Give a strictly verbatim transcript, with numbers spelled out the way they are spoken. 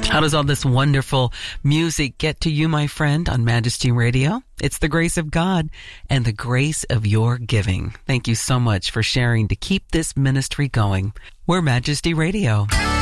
How does all this wonderful music get to you, my friend, on Majesty Radio? It's the grace of God and the grace of your giving. Thank you so much for sharing to keep this ministry going. We're Majesty Radio.